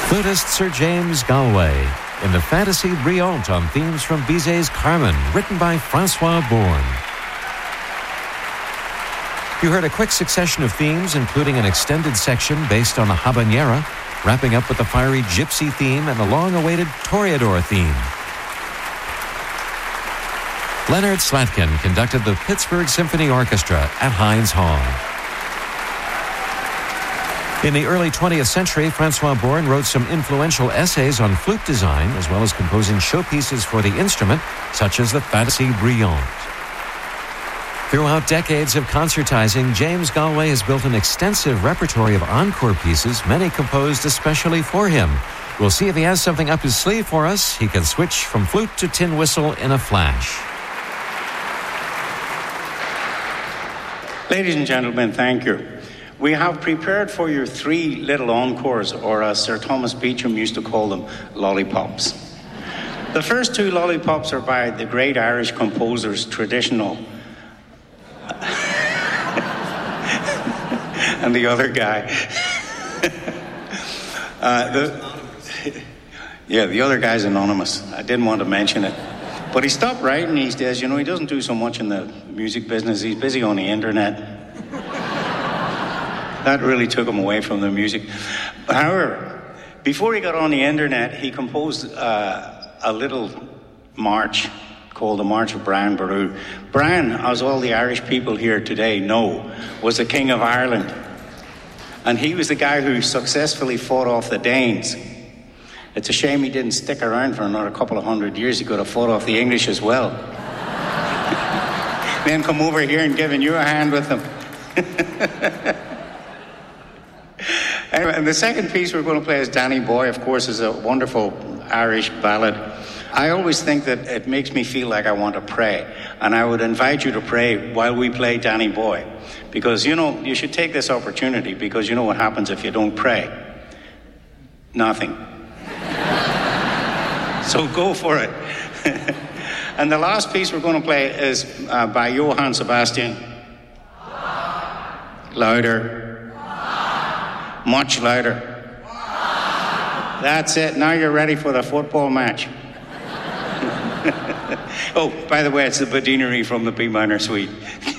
Flutist Sir James Galway in the Fantasy Brillante on themes from Bizet's Carmen, written by Francois Bourne. You heard a quick succession of themes, including an extended section based on the habanera, wrapping up with the fiery gypsy theme and the long-awaited toreador theme. Leonard Slatkin conducted the Pittsburgh Symphony Orchestra at Heinz Hall. In the early 20th century, Francois Bourne wrote some influential essays on flute design, as well as composing showpieces for the instrument, such as the Fantasy Brillante. Throughout decades of concertizing, James Galway has built an extensive repertoire of encore pieces, many composed especially for him. We'll see if he has something up his sleeve for us. He can switch from flute to tin whistle in a flash. Ladies and gentlemen, thank you. We have prepared for you 3 little encores, or as Sir Thomas Beecham used to call them, lollipops. The first 2 lollipops are by the great Irish composers, traditional. And the other guy. The other guy's anonymous. I didn't want to mention it. But he stopped writing these days. You know, he doesn't do so much in the music business. He's busy on the internet. That really took him away from the music. However, before he got on the internet, he composed a little march called the March of Brian Boru. Brian, as all the Irish people here today know, was the King of Ireland. And he was the guy who successfully fought off the Danes. It's a shame he didn't stick around for another couple of 100 years. He could have fought off the English as well. Then come over here and given you a hand with them. Anyway, and the second piece we're going to play is Danny Boy, of course, is a wonderful Irish ballad. I always think that it makes me feel like I want to pray. And I would invite you to pray while we play Danny Boy. Because, you know, you should take this opportunity, because you know what happens if you don't pray? Nothing. So go for it. And the last piece we're going to play is by Johann Sebastian. Louder. Much louder. That's it. Now you're ready for the football match. Oh, by the way, it's the Badinery from the B minor suite.